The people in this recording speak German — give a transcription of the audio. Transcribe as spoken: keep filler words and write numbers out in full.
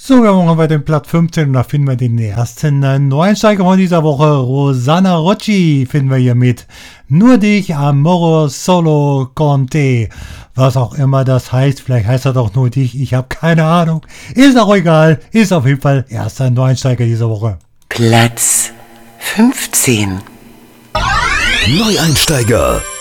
So, wir machen bei dem Platz fünfzehn und da finden wir den ersten äh, Neueinsteiger von dieser Woche. Rosanna Rocci finden wir hier mit Nur dich, Amore Solo Conte. Was auch immer das heißt, vielleicht heißt er doch nur dich, ich habe keine Ahnung. Ist auch egal, ist auf jeden Fall erster Neueinsteiger dieser Woche. Platz fünfzehn. Neueinsteiger.